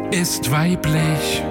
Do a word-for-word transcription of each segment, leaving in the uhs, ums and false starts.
ist weiblich.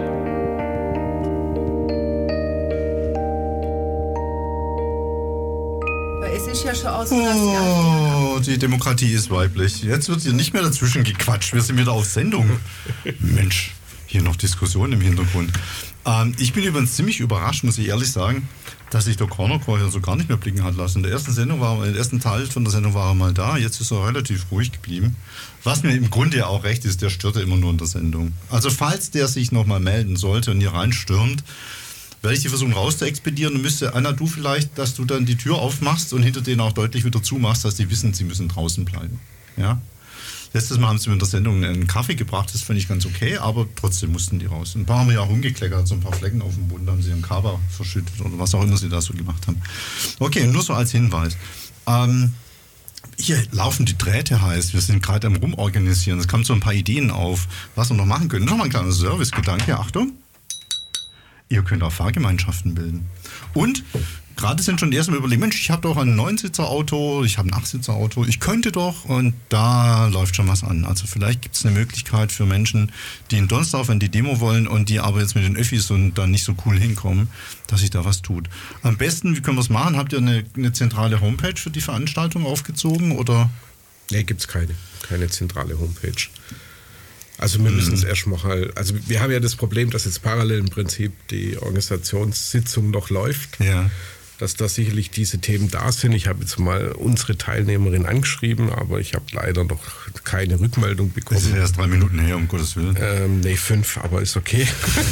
Es ist ja schon aus. Oh, die Demokratie ist weiblich. Jetzt wird hier nicht mehr dazwischen gequatscht. Wir sind wieder auf Sendung. Mensch, hier noch Diskussion im Hintergrund. Ähm, ich bin übrigens ziemlich überrascht, muss ich ehrlich sagen, dass sich der Corner Call hier so gar nicht mehr blicken hat lassen. In der ersten Sendung war, im ersten Teil von der Sendung war er mal da. Jetzt ist er relativ ruhig geblieben. Was mir im Grunde ja auch recht ist, der störte immer nur in der Sendung. Also falls der sich nochmal melden sollte und hier reinstürmt, werde ich die versuchen rauszuexpedieren und müsste, Anna, du vielleicht, dass du dann die Tür aufmachst und hinter denen auch deutlich wieder zumachst, dass die wissen, sie müssen draußen bleiben. Ja? Letztes Mal haben sie mir in der Sendung einen Kaffee gebracht, das fand ich ganz okay, aber trotzdem mussten die raus. Ein paar haben ja auch rumgekleckert, so ein paar Flecken auf dem Boden, da haben sie ihren Kaba verschüttet oder was auch immer sie da so gemacht haben. Okay, nur so als Hinweis. Ähm, hier laufen die Drähte heiß, wir sind gerade am Rumorganisieren, es kamen so ein paar Ideen auf, was wir noch machen können. Nochmal ein kleiner Servicegedanke, Achtung. Ihr könnt auch Fahrgemeinschaften bilden. Und gerade sind schon die ersten überlegen, Mensch, ich habe doch ein Neunsitzer-Auto, ich habe ein Achtsitzer-Auto, ich könnte doch, und da läuft schon was an. Also vielleicht gibt es eine Möglichkeit für Menschen, die in Donsdorf an die Demo wollen und die aber jetzt mit den Öffis und dann nicht so cool hinkommen, dass sich da was tut. Am besten, wie können wir es machen? Habt ihr eine, eine zentrale Homepage für die Veranstaltung aufgezogen, oder? Nee, gibt es keine, keine zentrale Homepage. Also wir müssen es erst mal, also wir haben ja das Problem, dass jetzt parallel im Prinzip die Organisationssitzung noch läuft, ja. Dass da sicherlich diese Themen da sind. Ich habe jetzt mal unsere Teilnehmerin angeschrieben, aber ich habe leider noch keine Rückmeldung bekommen. Das ist erst drei Minuten her, um Gottes Willen. Ähm, nee, fünf, aber ist okay.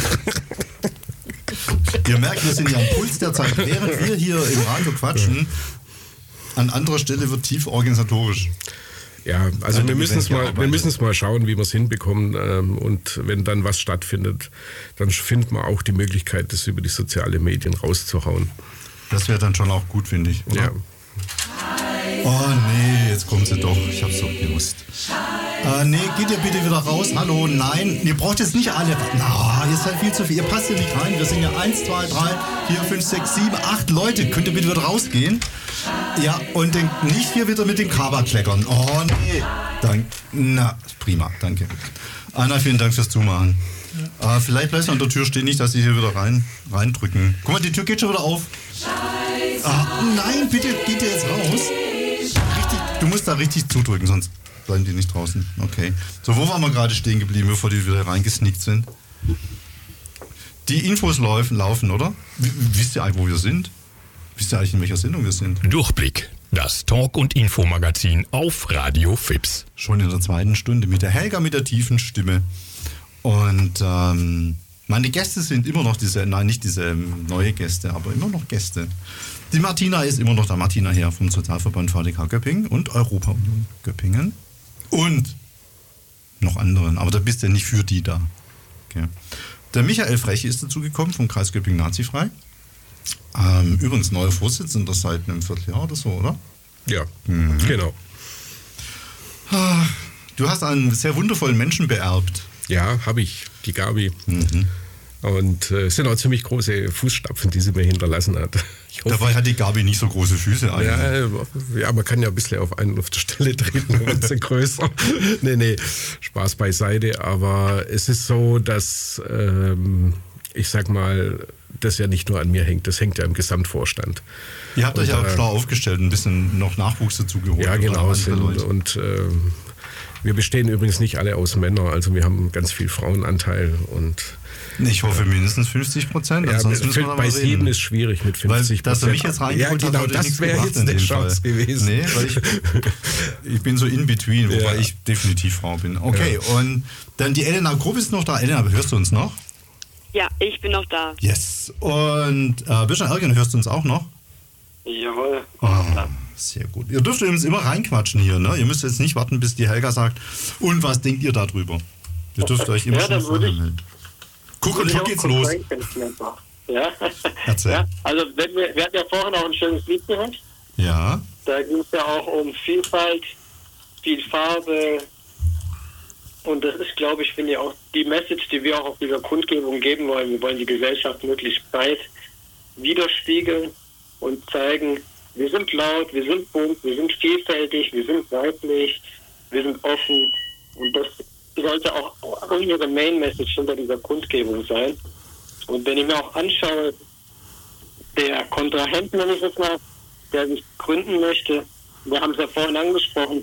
Ihr merkt, wir sind ja am Puls der Zeit. Während wir hier im Radio quatschen, an anderer Stelle wird tief organisatorisch. Ja, also wir müssen es mal, wir müssen es mal schauen, wie wir es hinbekommen. Ähm, und wenn dann was stattfindet, dann findet man auch die Möglichkeit, das über die sozialen Medien rauszuhauen. Das wäre dann schon auch gut, finde ich, oder? Ja. Oh nee, jetzt kommt sie doch. Ich hab's doch gewusst. Äh, nee, geht ihr bitte wieder raus. Hallo, nein. Ihr braucht jetzt nicht alle. Na, ihr seid viel zu viel. Ihr passt hier nicht rein. Wir sind ja eins, zwei, drei, vier, fünf, sechs, sieben, acht Leute. Könnt ihr bitte wieder rausgehen? Ja, und den, nicht hier wieder mit dem Kaba kleckern. Oh nee. Dank, na, prima, danke. Anna, vielen Dank fürs Zumachen. Ja. Äh, vielleicht bleibst du an der Tür stehen, nicht, dass sie hier wieder rein, reindrücken. Guck mal, die Tür geht schon wieder auf. Ah, nein, bitte, geht ihr jetzt raus? Richtig, du musst da richtig zudrücken, sonst bleiben die nicht draußen. Okay. So, wo waren wir gerade stehen geblieben, bevor die wieder reingesneakt sind? Die Infos laufen, laufen, oder? W- wisst ihr eigentlich, wo wir sind? Wisst ihr eigentlich, in welcher Sendung wir sind? Durchblick. Das Talk- und Infomagazin auf Radio Fips. Schon in der zweiten Stunde mit der Helga mit der tiefen Stimme. Und ähm, meine Gäste sind immer noch diese, nein, nicht diese neue Gäste, aber immer noch Gäste. Die Martina ist immer noch da, Martina Herr vom Sozialverband V D K Göppingen und Europa-Union Göppingen. Und noch anderen, aber da bist du ja nicht für die da. Okay. Der Michael Freche ist dazugekommen vom Kreis Göppingen Nazifrei. Ähm, übrigens neuer Vorsitzender seit einem Vierteljahr oder so, oder? Ja, mhm. Genau. Du hast einen sehr wundervollen Menschen beerbt. Ja, habe ich, die Gabi. Mhm. Und es äh, sind auch ziemlich große Fußstapfen, die sie mir hinterlassen hat. Ich hoffe, dabei hat die Gabi nicht so große Füße eigentlich. Ja, ja, man kann ja ein bisschen auf einen auf der Stelle treten, dann sind größer. nee, nee, Spaß beiseite. Aber es ist so, dass, ähm, ich sag mal, das ja nicht nur an mir hängt, das hängt ja im Gesamtvorstand. Ihr habt und, euch ja auch schlau aufgestellt, ein bisschen noch Nachwuchs dazu geholt. Ja, genau. Sind, und äh, wir bestehen übrigens nicht alle aus Männern, also wir haben ganz viel Frauenanteil und ich hoffe mindestens fünfzig Prozent. Ja, bei sieben ist schwierig mit fünfzig Prozent. Dass er mich jetzt reingeholt ja, genau, hat, das wäre jetzt eine Chance Fall. gewesen. Nee, weil ich, ich bin so in between, wobei ja. ich definitiv Frau bin. Okay, ja. Und dann die Elena Grupp ist noch da. Elena, hörst du uns noch? Ja, ich bin noch da. Yes. Und äh, Birgit Ergen, hörst du uns auch noch? Jawohl. Oh, sehr gut. Ihr dürft übrigens immer reinquatschen hier, ne? Ihr müsst jetzt nicht warten, bis die Helga sagt, und was denkt ihr darüber? Ihr dürft euch immer ja, schon vorher melden. Guck, und schon geht's los. Ja. Erzähl. Ja, also wenn wir, wir hatten ja vorhin auch ein schönes Lied gehört. Ja. Da ging es ja auch um Vielfalt, viel Farbe. Und das ist, glaube ich, finde ich auch die Message, die wir auch auf dieser Kundgebung geben wollen. Wir wollen die Gesellschaft möglichst breit widerspiegeln und zeigen, wir sind laut, wir sind bunt, wir sind vielfältig, wir sind weiblich, wir sind offen. Und das sollte auch auch ihre Main Message hinter dieser Kundgebung sein. Und wenn ich mir auch anschaue, der Kontrahent, nenne ich es mal, der sich gründen möchte, wir haben es ja vorhin angesprochen,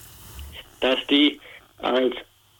dass die als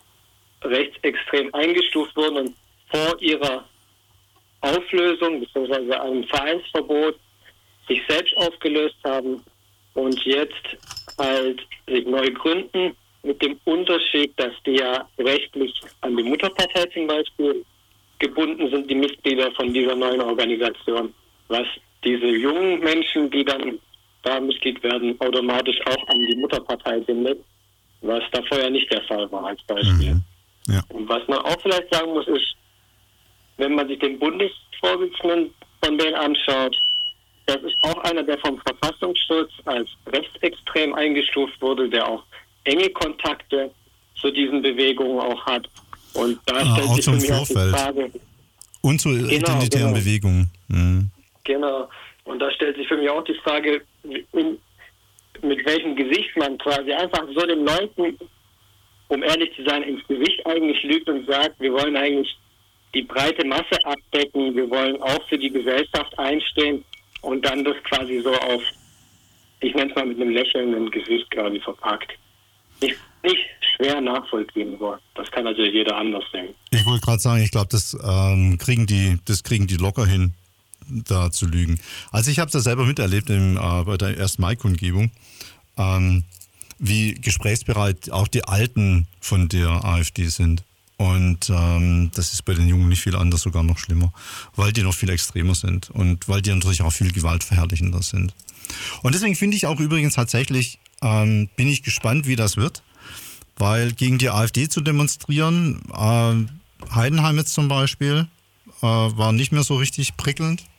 rechtsextrem eingestuft wurden und vor ihrer Auflösung bzw. einem Vereinsverbot sich selbst aufgelöst haben und jetzt halt sich neu gründen, mit dem Unterschied, dass die ja rechtlich an die Mutterpartei zum Beispiel gebunden sind, die Mitglieder von dieser neuen Organisation, was diese jungen Menschen, die dann da Mitglied werden, automatisch auch an die Mutterpartei bindet, was da vorher nicht der Fall war als Beispiel. Mhm. Ja. Und was man auch vielleicht sagen muss, ist, wenn man sich den Bundesvorsitzenden von denen anschaut, das ist auch einer, der vom Verfassungsschutz als rechtsextrem eingestuft wurde, der auch enge Kontakte zu diesen Bewegungen auch hat. Und da ah, stellt auch sich zum für mich auch die Vorfeld. Frage... Und zu Genau, identitären genau. Bewegungen. Mhm. Genau. Und da stellt sich für mich auch die Frage, in, mit welchem Gesicht man quasi einfach so den Leuten, um ehrlich zu sein, ins Gesicht eigentlich lügt und sagt, wir wollen eigentlich die breite Masse abdecken, wir wollen auch für die Gesellschaft einstehen und dann das quasi so auf, ich nenne es mal mit einem lächelnden Gesicht quasi verpackt. Nicht, nicht schwer nachvollziehen wird. Das kann natürlich jeder anders sehen. Ich wollte gerade sagen, ich glaube, das, ähm, kriegen die, das kriegen die locker hin, da zu lügen. Also ich habe das selber miterlebt im, äh, bei der ersten Mai-Kundgebung, ähm, wie gesprächsbereit auch die Alten von der AfD sind. Und ähm, das ist bei den Jungen nicht viel anders, sogar noch schlimmer, weil die noch viel extremer sind und weil die natürlich auch viel gewaltverherrlichender sind. Und deswegen finde ich auch übrigens tatsächlich, ähm, bin ich gespannt, wie das wird, weil gegen die AfD zu demonstrieren, äh, Heidenheim jetzt zum Beispiel, äh, war nicht mehr so richtig prickelnd.